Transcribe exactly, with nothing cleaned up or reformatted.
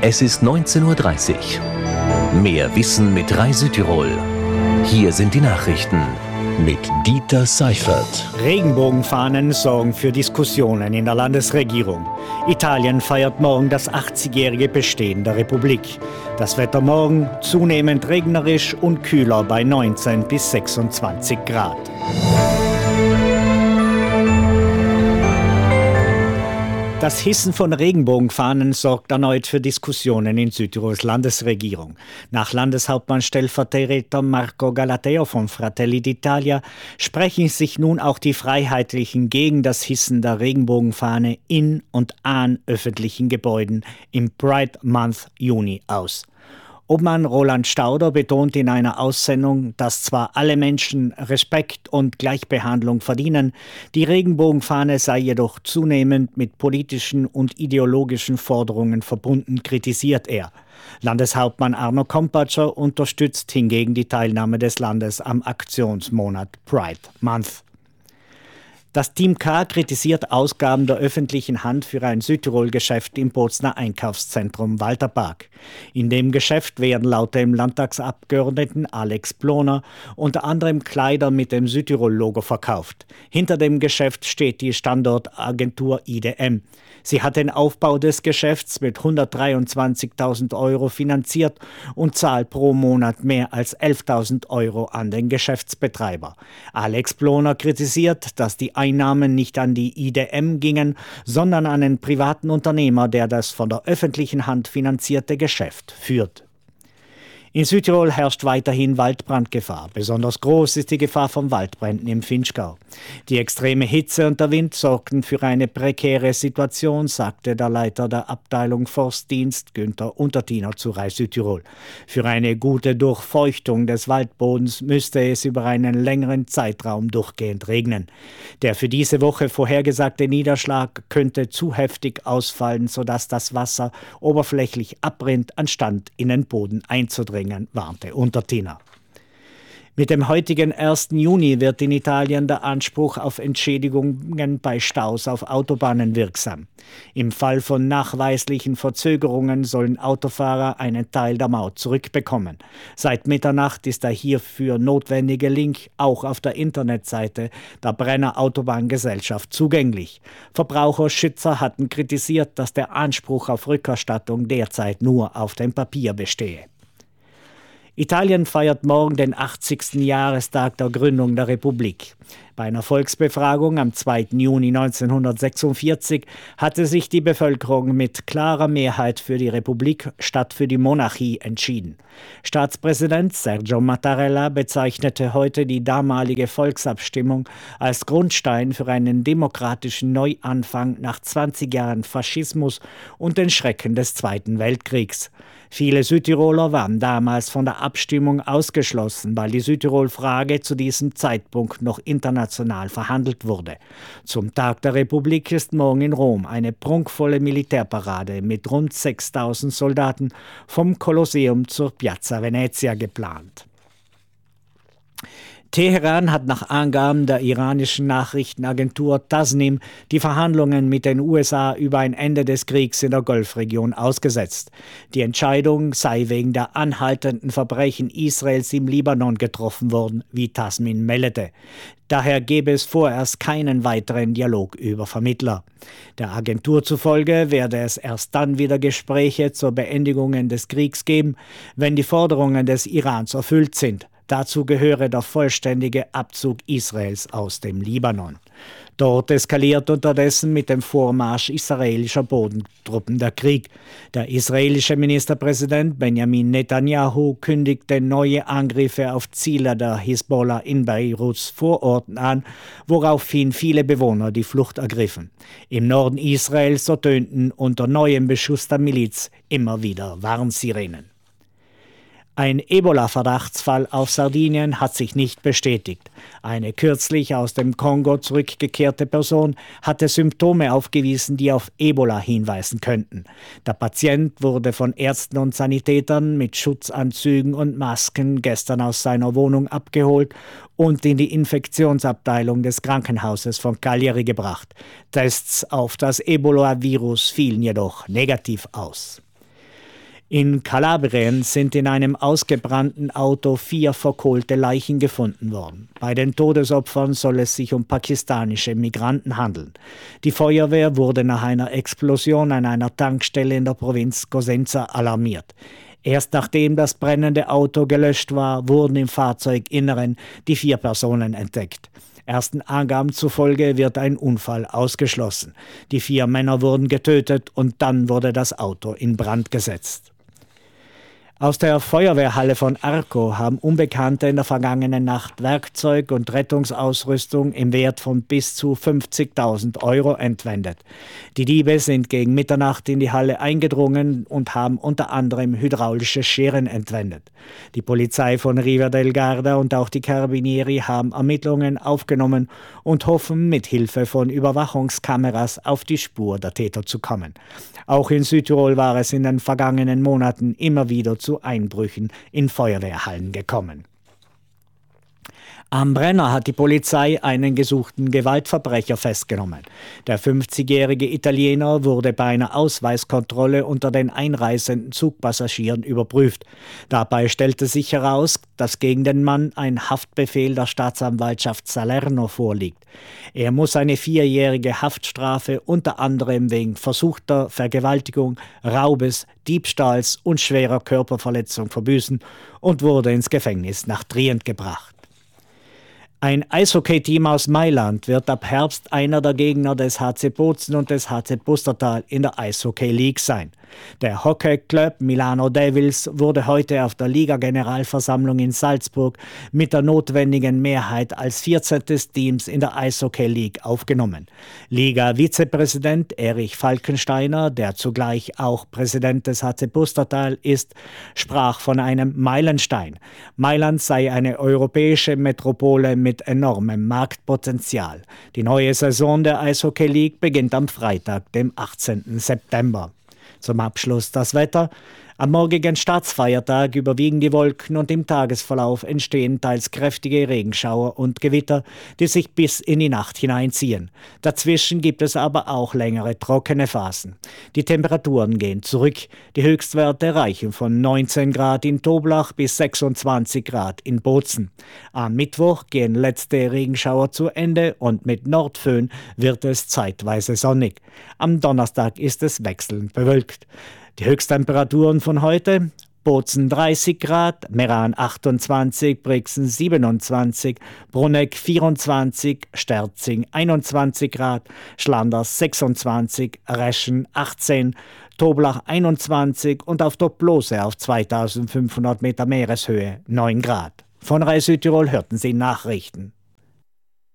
Es ist neunzehn Uhr dreißig. Mehr Wissen mit Rai Südtirol. Hier sind die Nachrichten mit Dieter Seifert. Regenbogenfahnen sorgen für Diskussionen in der Landesregierung. Italien feiert morgen das achtzigjährige Bestehen der Republik. Das Wetter morgen zunehmend regnerisch und kühler bei neunzehn bis sechsundzwanzig Grad. Das Hissen von Regenbogenfahnen sorgt erneut für Diskussionen in Südtirols Landesregierung. Nach Landeshauptmann Stellvertreter Marco Galateo von Fratelli d'Italia sprechen sich nun auch die Freiheitlichen gegen das Hissen der Regenbogenfahne in und an öffentlichen Gebäuden im Pride Month Juni aus. Obmann Roland Stauder betont in einer Aussendung, dass zwar alle Menschen Respekt und Gleichbehandlung verdienen, die Regenbogenfahne sei jedoch zunehmend mit politischen und ideologischen Forderungen verbunden, kritisiert er. Landeshauptmann Arno Kompatscher unterstützt hingegen die Teilnahme des Landes am Aktionsmonat Pride Month. Das Team K kritisiert Ausgaben der öffentlichen Hand für ein Südtirol-Geschäft im Bozner Einkaufszentrum Walterpark. In dem Geschäft werden laut dem Landtagsabgeordneten Alex Ploner unter anderem Kleider mit dem Südtirol-Logo verkauft. Hinter dem Geschäft steht die Standortagentur I D M. Sie hat den Aufbau des Geschäfts mit hundertdreiundzwanzigtausend Euro finanziert und zahlt pro Monat mehr als elftausend Euro an den Geschäftsbetreiber. Alex Ploner kritisiert, dass die Einnahmen nicht an die I D M gingen, sondern an einen privaten Unternehmer, der das von der öffentlichen Hand finanzierte Geschäft führt. In Südtirol herrscht weiterhin Waldbrandgefahr. Besonders groß ist die Gefahr von Waldbränden im Vinschgau. Die extreme Hitze und der Wind sorgten für eine prekäre Situation, sagte der Leiter der Abteilung Forstdienst Günther Untertiner zu Rai Südtirol. Für eine gute Durchfeuchtung des Waldbodens müsste es über einen längeren Zeitraum durchgehend regnen. Der für diese Woche vorhergesagte Niederschlag könnte zu heftig ausfallen, sodass das Wasser oberflächlich abrinnt, anstatt in den Boden einzudringen, warnte Untertiner. Mit dem heutigen ersten Juni wird in Italien der Anspruch auf Entschädigungen bei Staus auf Autobahnen wirksam. Im Fall von nachweislichen Verzögerungen sollen Autofahrer einen Teil der Maut zurückbekommen. Seit Mitternacht ist der hierfür notwendige Link auch auf der Internetseite der Brenner Autobahngesellschaft zugänglich. Verbraucherschützer hatten kritisiert, dass der Anspruch auf Rückerstattung derzeit nur auf dem Papier bestehe. Italien feiert morgen den achtzigsten Jahrestag der Gründung der Republik. Bei einer Volksbefragung am zweiten Juni neunzehnhundertsechsundvierzig hatte sich die Bevölkerung mit klarer Mehrheit für die Republik statt für die Monarchie entschieden. Staatspräsident Sergio Mattarella bezeichnete heute die damalige Volksabstimmung als Grundstein für einen demokratischen Neuanfang nach zwanzig Jahren Faschismus und den Schrecken des Zweiten Weltkriegs. Viele Südtiroler waren damals von der Abstimmung ausgeschlossen, weil die Südtirol-Frage zu diesem Zeitpunkt noch international verhandelt wurde. Zum Tag der Republik ist morgen in Rom eine prunkvolle Militärparade mit rund sechstausend Soldaten vom Kolosseum zur Piazza Venezia geplant. Teheran hat nach Angaben der iranischen Nachrichtenagentur Tasnim die Verhandlungen mit den U S A über ein Ende des Kriegs in der Golfregion ausgesetzt. Die Entscheidung sei wegen der anhaltenden Verbrechen Israels im Libanon getroffen worden, wie Tasnim meldete. Daher gebe es vorerst keinen weiteren Dialog über Vermittler. Der Agentur zufolge werde es erst dann wieder Gespräche zur Beendigung des Kriegs geben, wenn die Forderungen des Irans erfüllt sind. Dazu gehöre der vollständige Abzug Israels aus dem Libanon. Dort eskaliert unterdessen mit dem Vormarsch israelischer Bodentruppen der Krieg. Der israelische Ministerpräsident Benjamin Netanyahu kündigte neue Angriffe auf Ziele der Hisbollah in Beiruts Vororten an, woraufhin viele Bewohner die Flucht ergriffen. Im Norden Israels ertönten unter neuem Beschuss der Miliz immer wieder Warnsirenen. Ein Ebola-Verdachtsfall auf Sardinien hat sich nicht bestätigt. Eine kürzlich aus dem Kongo zurückgekehrte Person hatte Symptome aufgewiesen, die auf Ebola hinweisen könnten. Der Patient wurde von Ärzten und Sanitätern mit Schutzanzügen und Masken gestern aus seiner Wohnung abgeholt und in die Infektionsabteilung des Krankenhauses von Cagliari gebracht. Tests auf das Ebola-Virus fielen jedoch negativ aus. In Kalabrien sind in einem ausgebrannten Auto vier verkohlte Leichen gefunden worden. Bei den Todesopfern soll es sich um pakistanische Migranten handeln. Die Feuerwehr wurde nach einer Explosion an einer Tankstelle in der Provinz Cosenza alarmiert. Erst nachdem das brennende Auto gelöscht war, wurden im Fahrzeuginneren die vier Personen entdeckt. Ersten Angaben zufolge wird ein Unfall ausgeschlossen. Die vier Männer wurden getötet und dann wurde das Auto in Brand gesetzt. Aus der Feuerwehrhalle von Arco haben Unbekannte in der vergangenen Nacht Werkzeug und Rettungsausrüstung im Wert von bis zu fünfzigtausend Euro entwendet. Die Diebe sind gegen Mitternacht in die Halle eingedrungen und haben unter anderem hydraulische Scheren entwendet. Die Polizei von Riva del Garda und auch die Carabinieri haben Ermittlungen aufgenommen und hoffen, mit Hilfe von Überwachungskameras auf die Spur der Täter zu kommen. Auch in Südtirol war es in den vergangenen Monaten immer wieder zu Einbrüchen in Feuerwehrhallen gekommen. Am Brenner hat die Polizei einen gesuchten Gewaltverbrecher festgenommen. Der fünfzigjährige Italiener wurde bei einer Ausweiskontrolle unter den einreisenden Zugpassagieren überprüft. Dabei stellte sich heraus, dass gegen den Mann ein Haftbefehl der Staatsanwaltschaft Salerno vorliegt. Er muss eine vierjährige Haftstrafe unter anderem wegen versuchter Vergewaltigung, Raubes, Diebstahls und schwerer Körperverletzung verbüßen und wurde ins Gefängnis nach Trient gebracht. Ein Eishockey-Team aus Mailand wird ab Herbst einer der Gegner des H C Bozen und des H C Pustertal in der Eishockey League sein. Der Hockey-Club Milano Devils wurde heute auf der Liga-Generalversammlung in Salzburg mit der notwendigen Mehrheit als vierzehntes Teams in der Eishockey League aufgenommen. Liga-Vizepräsident Erich Falkensteiner, der zugleich auch Präsident des H C Pustertal ist, sprach von einem Meilenstein. Mailand sei eine europäische Metropole mit enormem Marktpotenzial. Die neue Saison der Eishockey League beginnt am Freitag, dem achtzehnten September. Zum Abschluss das Wetter. Am morgigen Staatsfeiertag überwiegen die Wolken und im Tagesverlauf entstehen teils kräftige Regenschauer und Gewitter, die sich bis in die Nacht hineinziehen. Dazwischen gibt es aber auch längere trockene Phasen. Die Temperaturen gehen zurück. Die Höchstwerte reichen von neunzehn Grad in Toblach bis sechsundzwanzig Grad in Bozen. Am Mittwoch gehen letzte Regenschauer zu Ende und mit Nordföhn wird es zeitweise sonnig. Am Donnerstag ist es wechselnd bewölkt. Die Höchsttemperaturen von heute: Bozen dreißig Grad, Meran achtundzwanzig, Brixen siebenundzwanzig, Bruneck vierundzwanzig, Sterzing einundzwanzig Grad, Schlanders sechsundzwanzig, Reschen achtzehn, Toblach einundzwanzig und auf der Plose auf zweitausendfünfhundert Meter Meereshöhe neun Grad. Von Rai Südtirol hörten Sie Nachrichten.